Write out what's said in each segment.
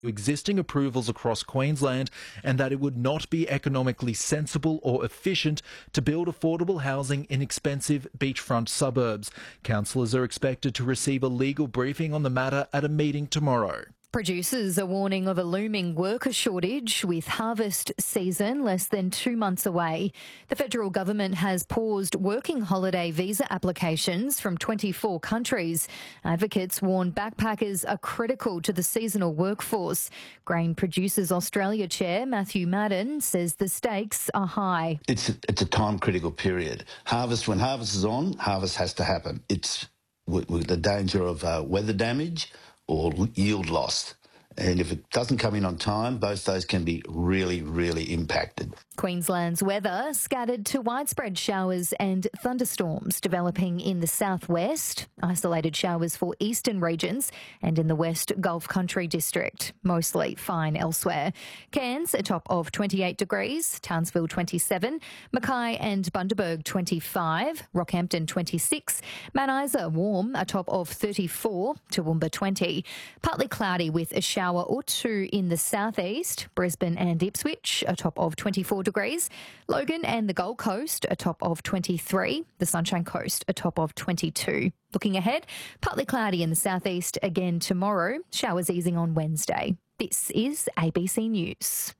existing approvals across Queensland and that it would not be economically sensible or efficient to build affordable housing in expensive beachfront suburbs. Councillors are expected to receive a legal briefing on the matter at a meeting tomorrow. Producers are warning of a looming worker shortage with harvest season less than 2 months away. The federal government has paused working holiday visa applications from 24 countries. Advocates warn backpackers are critical to the seasonal workforce. Grain Producers Australia Chair Matthew Madden says the stakes are high. It's a time-critical period. When harvest is on, harvest has to happen. It's with the danger of weather damage or yield loss. And if it doesn't come in on time, both those can be really, really impacted. Queensland's weather scattered to widespread showers and thunderstorms developing in the southwest, isolated showers for eastern regions and in the west Gulf Country district. Mostly fine elsewhere. Cairns a top of 28 degrees, Townsville 27, Mackay and Bundaberg 25, Rockhampton 26, Mount Isa warm, a top of 34, Toowoomba 20. Partly cloudy with a shower or two in the southeast, Brisbane and Ipswich a top of 24 degrees, Logan and the Gold Coast a top of 23, the Sunshine Coast a top of 22. Looking ahead, partly cloudy in the southeast again tomorrow, showers easing on Wednesday. This is ABC News.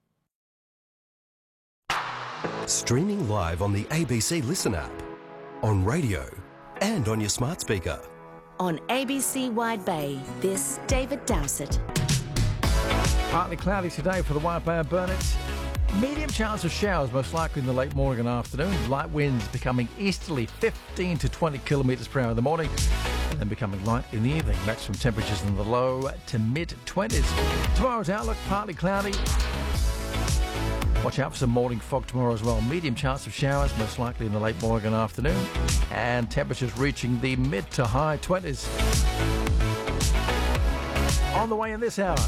Streaming live on the ABC Listen app, on radio and on your smart speaker. On ABC Wide Bay, this David Dowsett. Partly cloudy today for the Wide Bay and Burnett. Medium chance of showers, most likely in the late morning and afternoon. Light winds becoming easterly, 15 to 20 kilometres per hour in the morning, and then becoming light in the evening. Maximum temperatures in the low to mid-20s. Tomorrow's outlook, partly cloudy. Watch out for some morning fog tomorrow as well. Medium chance of showers, most likely in the late morning and afternoon. And temperatures reaching the mid to high 20s. On the way in this hour,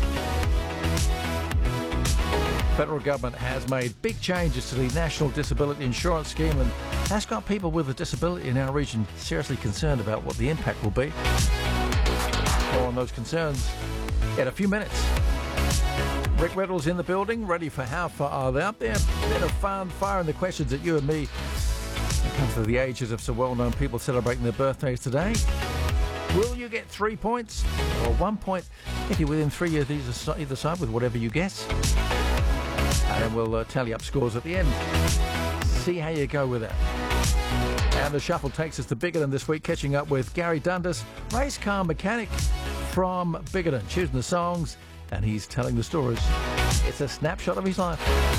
federal government has made big changes to the National Disability Insurance Scheme and has got people with a disability in our region seriously concerned about what the impact will be. More on those concerns in a few minutes. Rick Riddle's in the building, ready for How Far Are They Up There? Bit of fun, firing the questions at you and me. When it comes to the ages of some well-known people celebrating their birthdays today. Will you get 3 points or 1 point if you're within 3 of these either side with whatever you guess? And then we'll tally up scores at the end. See how you go with that. And the shuffle takes us to Biggerton this week, catching up with Gary Dundas, race car mechanic from Biggerton, choosing the songs, and he's telling the stories. It's a snapshot of his life.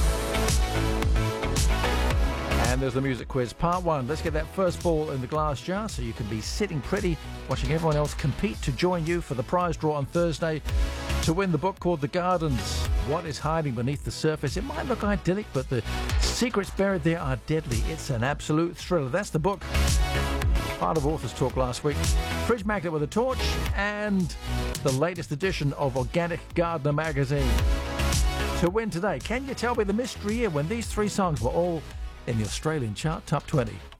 And there's the music quiz, part 1. Let's get that first ball in the glass jar so you can be sitting pretty, watching everyone else compete to join you for the prize draw on Thursday to win the book called The Gardens. What is hiding beneath the surface? It might look idyllic, but the secrets buried there are deadly. It's an absolute thriller. That's the book. Part of Authors Talk last week. Fridge Magnet with a Torch and the latest edition of Organic Gardener magazine. To win today, can you tell me the mystery year when these 3 songs were all in the Australian chart top 20?